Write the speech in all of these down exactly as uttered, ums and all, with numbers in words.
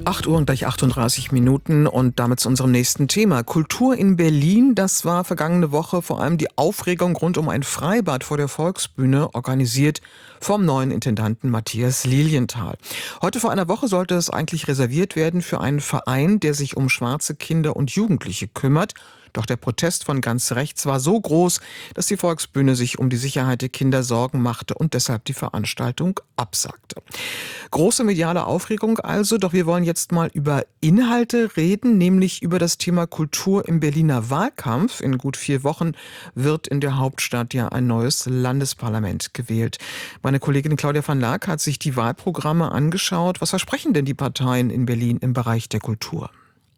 acht Uhr und gleich achtunddreißig Minuten und damit zu unserem nächsten Thema. Kultur in Berlin, das war vergangene Woche vor allem die Aufregung rund um ein Freibad vor der Volksbühne, organisiert vom neuen Intendanten Matthias Lilienthal. Heute vor einer Woche sollte es eigentlich reserviert werden für einen Verein, der sich um schwarze Kinder und Jugendliche kümmert. Doch der Protest von ganz rechts war so groß, dass die Volksbühne sich um die Sicherheit der Kinder Sorgen machte und deshalb die Veranstaltung absagte. Große mediale Aufregung also, doch wir wollen jetzt mal über Inhalte reden, nämlich über das Thema Kultur im Berliner Wahlkampf. In gut vier Wochen wird in der Hauptstadt ja ein neues Landesparlament gewählt. Meine Kollegin Claudia van Laak hat sich die Wahlprogramme angeschaut. Was versprechen denn die Parteien in Berlin im Bereich der Kultur?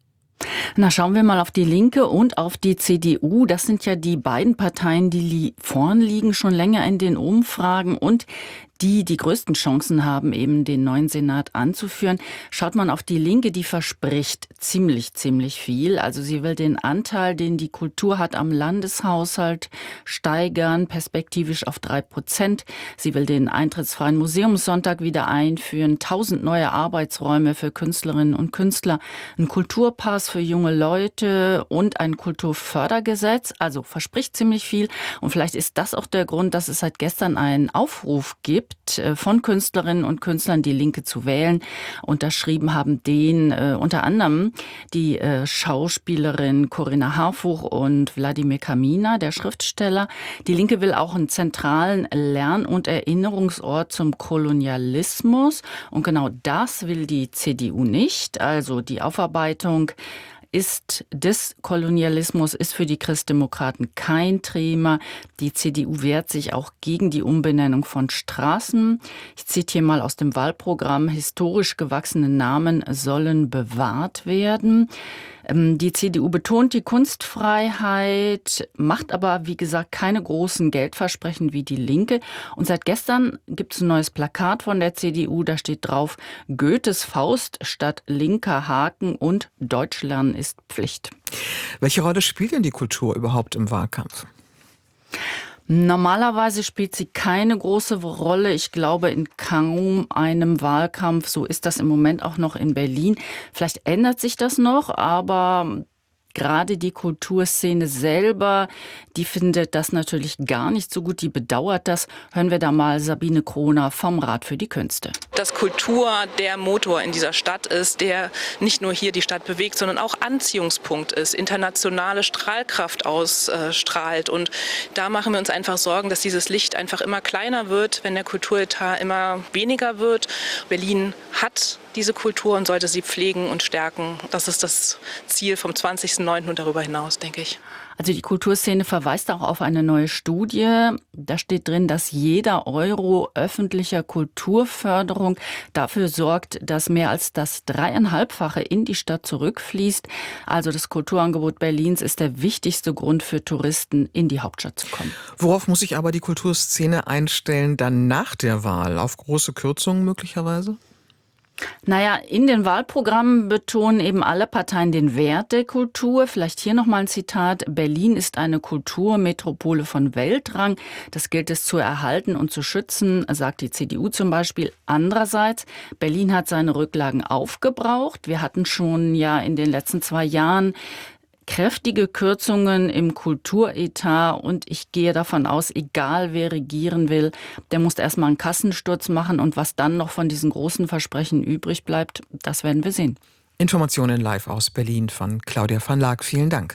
Na, schauen wir mal auf die Linke und auf die C D U. Das sind ja die beiden Parteien, die li- vorn liegen, schon länger in den Umfragen und die die größten Chancen haben, eben den neuen Senat anzuführen. Schaut man auf die Linke, die verspricht ziemlich, ziemlich viel. Also sie will den Anteil, den die Kultur hat am Landeshaushalt, steigern, perspektivisch auf drei Prozent. Sie will den eintrittsfreien Museumssonntag wieder einführen, tausend neue Arbeitsräume für Künstlerinnen und Künstler, einen Kulturpass für junge Leute und ein Kulturfördergesetz. Also verspricht ziemlich viel. Und vielleicht ist das auch der Grund, dass es seit gestern einen Aufruf gibt, von Künstlerinnen und Künstlern die Linke zu wählen. Unterschrieben haben den äh, unter anderem die äh, Schauspielerin Corinna Harfuch und Wladimir Kamina, der Schriftsteller. Die Linke will auch einen zentralen Lern- und Erinnerungsort zum Kolonialismus. Und genau das will die C D U nicht. Also die Aufarbeitung ist des Kolonialismus ist für die Christdemokraten kein Thema. Die C D U wehrt sich auch gegen die Umbenennung von Straßen. Ich zitiere mal aus dem Wahlprogramm: Historisch gewachsene Namen sollen bewahrt werden. Die C D U betont die Kunstfreiheit, macht aber, wie gesagt, keine großen Geldversprechen wie die Linke. Und seit gestern gibt es ein neues Plakat von der C D U, da steht drauf: Goethes Faust statt linker Haken und Deutsch lernen ist Pflicht. Welche Rolle spielt denn die Kultur überhaupt im Wahlkampf? Normalerweise spielt sie keine große Rolle. Ich glaube, in kaum einem Wahlkampf. So ist das im Moment auch noch in Berlin. Vielleicht ändert sich das noch, aber gerade die Kulturszene selber, die findet das natürlich gar nicht so gut, die bedauert das. Hören wir da mal Sabine Kroner vom Rat für die Künste. Dass Kultur der Motor in dieser Stadt ist, der nicht nur hier die Stadt bewegt, sondern auch Anziehungspunkt ist, internationale Strahlkraft ausstrahlt. Und da machen wir uns einfach Sorgen, dass dieses Licht einfach immer kleiner wird, wenn der Kulturetat immer weniger wird. Berlin hat diese Kultur und sollte sie pflegen und stärken. Das ist das Ziel vom zwanzigsten neunten und darüber hinaus, denke ich. Also die Kulturszene verweist auch auf eine neue Studie. Da steht drin, dass jeder Euro öffentlicher Kulturförderung dafür sorgt, dass mehr als das dreieinhalbfache in die Stadt zurückfließt. Also das Kulturangebot Berlins ist der wichtigste Grund für Touristen, in die Hauptstadt zu kommen. Worauf muss sich aber die Kulturszene einstellen dann nach der Wahl? Auf große Kürzungen möglicherweise? Naja, in den Wahlprogrammen betonen eben alle Parteien den Wert der Kultur. Vielleicht hier nochmal ein Zitat: Berlin ist eine Kulturmetropole von Weltrang. Das gilt es zu erhalten und zu schützen, sagt die C D U zum Beispiel. Andererseits, Berlin hat seine Rücklagen aufgebraucht. Wir hatten schon ja in den letzten zwei Jahren kräftige Kürzungen im Kulturetat und ich gehe davon aus, egal wer regieren will, der muss erstmal einen Kassensturz machen und was dann noch von diesen großen Versprechen übrig bleibt, das werden wir sehen. Informationen live aus Berlin von Claudia van Laak. Vielen Dank.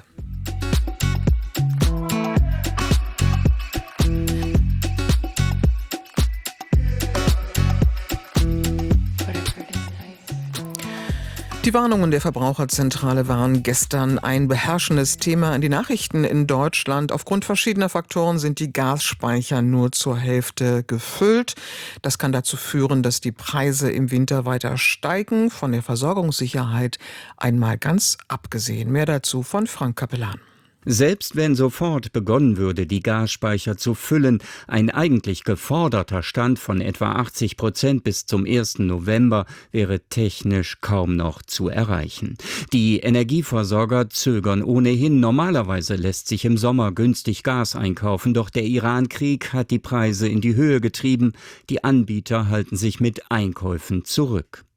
Die Warnungen der Verbraucherzentrale waren gestern ein beherrschendes Thema in den Nachrichten in Deutschland. Aufgrund verschiedener Faktoren sind die Gasspeicher nur zur Hälfte gefüllt. Das kann dazu führen, dass die Preise im Winter weiter steigen. Von der Versorgungssicherheit einmal ganz abgesehen. Mehr dazu von Frank Kapellan. Selbst wenn sofort begonnen würde, die Gasspeicher zu füllen, ein eigentlich geforderter Stand von etwa achtzig Prozent bis zum ersten November wäre technisch kaum noch zu erreichen. Die Energieversorger zögern ohnehin. Normalerweise lässt sich im Sommer günstig Gas einkaufen, doch der Iran-Krieg hat die Preise in die Höhe getrieben. Die Anbieter halten sich mit Einkäufen zurück.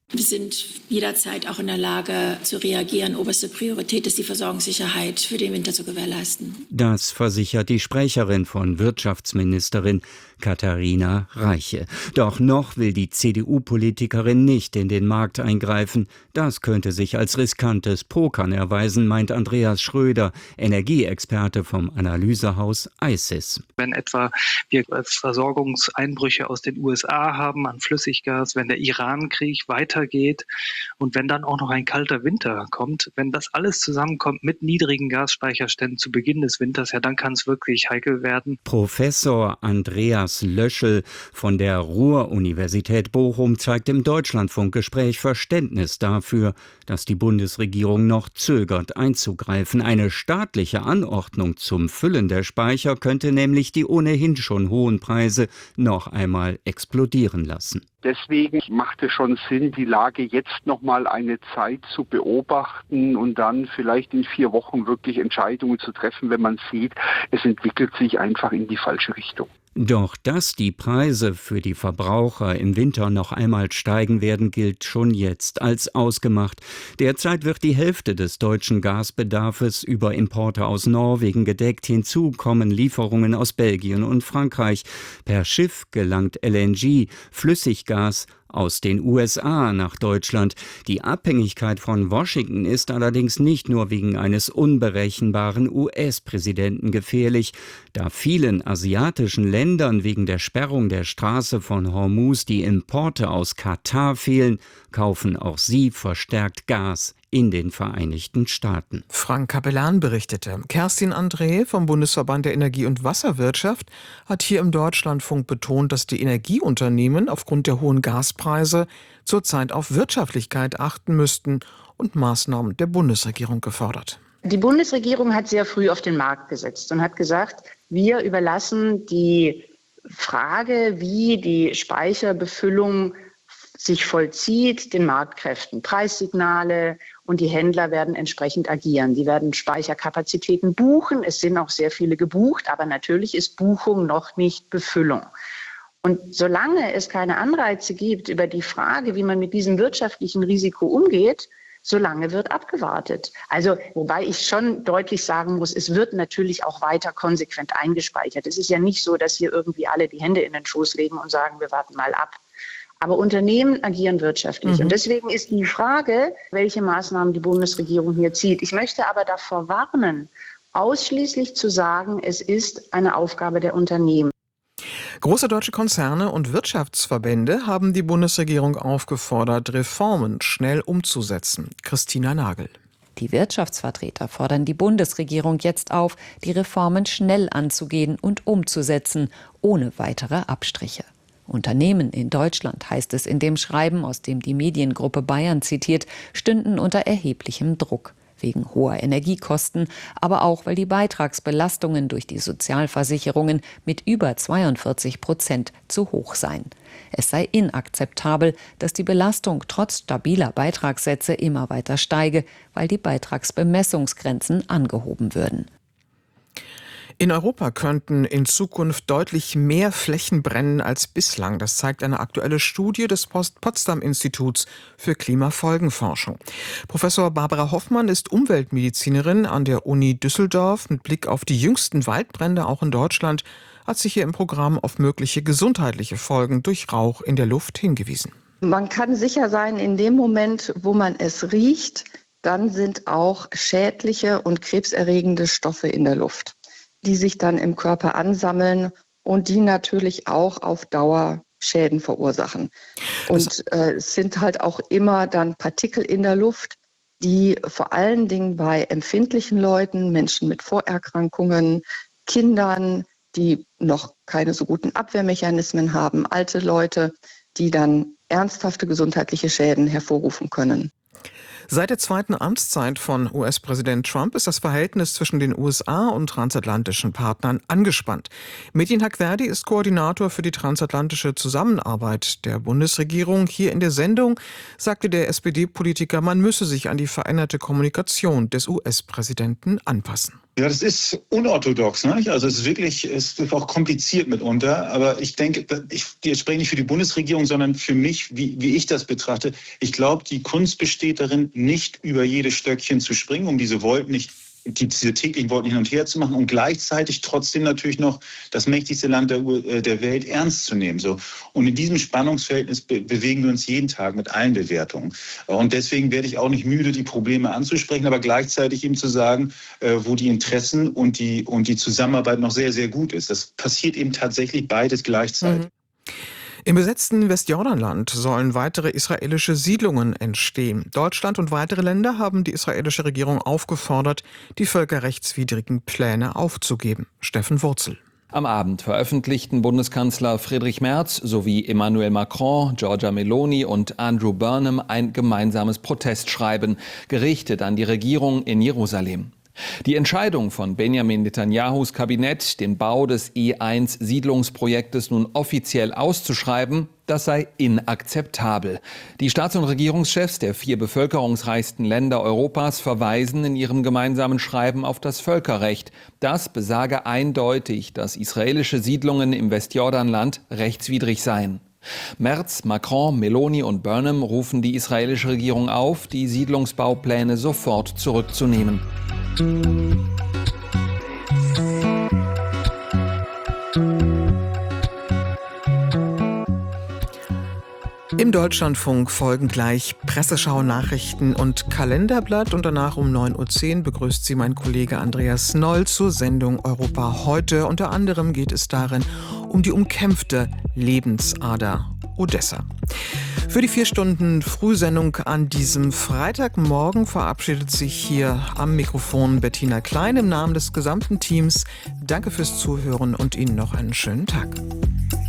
Wir sind jederzeit auch in der Lage zu reagieren. Oberste Priorität ist die Versorgungssicherheit für den Winter zu gewährleisten. Das versichert die Sprecherin von Wirtschaftsministerin Katharina Reiche. Doch noch will die C D U-Politikerin nicht in den Markt eingreifen. Das könnte sich als riskantes Pokern erweisen, meint Andreas Schröder, Energieexperte vom Analysehaus I C E S. Wenn etwa wir Versorgungseinbrüche aus den U S A haben an Flüssiggas, wenn der Iran-Krieg weitergeht und wenn dann auch noch ein kalter Winter kommt, wenn das alles zusammenkommt mit niedrigen Gasspeicherständen zu Beginn des Winters, ja, dann kann es wirklich heikel werden. Professor Andreas Löschel von der Ruhr-Universität Bochum zeigt im Deutschlandfunk-Gespräch Verständnis dafür, dass die Bundesregierung noch zögert einzugreifen. Eine staatliche Anordnung zum Füllen der Speicher könnte nämlich die ohnehin schon hohen Preise noch einmal explodieren lassen. Deswegen macht es schon Sinn, die Lage jetzt noch mal eine Zeit zu beobachten und dann vielleicht in vier Wochen wirklich Entscheidungen zu treffen, wenn man sieht, es entwickelt sich einfach in die falsche Richtung. Doch dass die Preise für die Verbraucher im Winter noch einmal steigen werden, gilt schon jetzt als ausgemacht. Derzeit wird die Hälfte des deutschen Gasbedarfes über Importe aus Norwegen gedeckt. Hinzu kommen Lieferungen aus Belgien und Frankreich. Per Schiff gelangt L N G, Flüssiggas, aus den U S A nach Deutschland. Die Abhängigkeit von Washington ist allerdings nicht nur wegen eines unberechenbaren U S-Präsidenten gefährlich. Da vielen asiatischen Ländern wegen der Sperrung der Straße von Hormuz die Importe aus Katar fehlen, kaufen auch sie verstärkt Gas in den Vereinigten Staaten. Frank Capellan berichtete. Kerstin André vom Bundesverband der Energie- und Wasserwirtschaft hat hier im Deutschlandfunk betont, dass die Energieunternehmen aufgrund der hohen Gaspreise zurzeit auf Wirtschaftlichkeit achten müssten und Maßnahmen der Bundesregierung gefordert. Die Bundesregierung hat sehr früh auf den Markt gesetzt und hat gesagt, wir überlassen die Frage, wie die Speicherbefüllung sich vollzieht, den Marktkräften. Preissignale und die Händler werden entsprechend agieren. Die werden Speicherkapazitäten buchen. Es sind auch sehr viele gebucht, aber natürlich ist Buchung noch nicht Befüllung. Und solange es keine Anreize gibt über die Frage, wie man mit diesem wirtschaftlichen Risiko umgeht, solange wird abgewartet. Also, wobei ich schon deutlich sagen muss, es wird natürlich auch weiter konsequent eingespeichert. Es ist ja nicht so, dass hier irgendwie alle die Hände in den Schoß legen und sagen, wir warten mal ab. Aber Unternehmen agieren wirtschaftlich. Mhm. Und deswegen ist die Frage, welche Maßnahmen die Bundesregierung hier zieht. Ich möchte aber davor warnen, ausschließlich zu sagen, es ist eine Aufgabe der Unternehmen. Große deutsche Konzerne und Wirtschaftsverbände haben die Bundesregierung aufgefordert, Reformen schnell umzusetzen. Christina Nagel. Die Wirtschaftsvertreter fordern die Bundesregierung jetzt auf, die Reformen schnell anzugehen und umzusetzen, ohne weitere Abstriche. Unternehmen in Deutschland, heißt es in dem Schreiben, aus dem die Mediengruppe Bayern zitiert, stünden unter erheblichem Druck. Wegen hoher Energiekosten, aber auch, weil die Beitragsbelastungen durch die Sozialversicherungen mit über zweiundvierzig Prozent zu hoch seien. Es sei inakzeptabel, dass die Belastung trotz stabiler Beitragssätze immer weiter steige, weil die Beitragsbemessungsgrenzen angehoben würden. In Europa könnten in Zukunft deutlich mehr Flächen brennen als bislang. Das zeigt eine aktuelle Studie des Potsdam-Instituts für Klimafolgenforschung. Professor Barbara Hoffmann ist Umweltmedizinerin an der Uni Düsseldorf. Mit Blick auf die jüngsten Waldbrände auch in Deutschland hat sich hier im Programm auf mögliche gesundheitliche Folgen durch Rauch in der Luft hingewiesen. Man kann sicher sein, in dem Moment, wo man es riecht, dann sind auch schädliche und krebserregende Stoffe in der Luft, die sich dann im Körper ansammeln und die natürlich auch auf Dauer Schäden verursachen. Und äh, es sind halt auch immer dann Partikel in der Luft, die vor allen Dingen bei empfindlichen Leuten, Menschen mit Vorerkrankungen, Kindern, die noch keine so guten Abwehrmechanismen haben, alte Leute, die dann ernsthafte gesundheitliche Schäden hervorrufen können. Seit der zweiten Amtszeit von U S-Präsident Trump ist das Verhältnis zwischen den U S A und transatlantischen Partnern angespannt. Metin Hakverdi ist Koordinator für die transatlantische Zusammenarbeit der Bundesregierung. Hier in der Sendung sagte der S P D-Politiker, man müsse sich an die veränderte Kommunikation des U S-Präsidenten anpassen. Ja, das ist unorthodox, ne? Also es ist wirklich, es ist auch kompliziert mitunter. Aber ich denke, ich, ich spreche nicht für die Bundesregierung, sondern für mich, wie, wie ich das betrachte. Ich glaube, die Kunst besteht darin, nicht über jedes Stöckchen zu springen, um diese Wolken nicht Die, diese täglichen Worte hin und her zu machen und gleichzeitig trotzdem natürlich noch das mächtigste Land der, der Welt ernst zu nehmen. So. Und in diesem Spannungsverhältnis be- bewegen wir uns jeden Tag mit allen Bewertungen. Und deswegen werde ich auch nicht müde, die Probleme anzusprechen, aber gleichzeitig eben zu sagen, äh, wo die Interessen und die, und die Zusammenarbeit noch sehr, sehr gut ist. Das passiert eben tatsächlich beides gleichzeitig. Mhm. Im besetzten Westjordanland sollen weitere israelische Siedlungen entstehen. Deutschland und weitere Länder haben die israelische Regierung aufgefordert, die völkerrechtswidrigen Pläne aufzugeben. Steffen Wurzel. Am Abend veröffentlichten Bundeskanzler Friedrich Merz sowie Emmanuel Macron, Giorgia Meloni und Andrew Burnham ein gemeinsames Protestschreiben, gerichtet an die Regierung in Jerusalem. Die Entscheidung von Benjamin Netanyahus Kabinett, den Bau des E eins Siedlungsprojektes nun offiziell auszuschreiben, das sei inakzeptabel. Die Staats- und Regierungschefs der vier bevölkerungsreichsten Länder Europas verweisen in ihrem gemeinsamen Schreiben auf das Völkerrecht. Das besage eindeutig, dass israelische Siedlungen im Westjordanland rechtswidrig seien. Merz, Macron, Meloni und Burnham rufen die israelische Regierung auf, die Siedlungsbaupläne sofort zurückzunehmen. Im Deutschlandfunk folgen gleich Presseschau, Nachrichten und Kalenderblatt und danach um neun Uhr zehn begrüßt Sie mein Kollege Andreas Noll zur Sendung Europa heute. Unter anderem geht es darin um die umkämpfte Lebensader Odessa. Für die vier Stunden Frühsendung an diesem Freitagmorgen verabschiedet sich hier am Mikrofon Bettina Klein im Namen des gesamten Teams. Danke fürs Zuhören und Ihnen noch einen schönen Tag.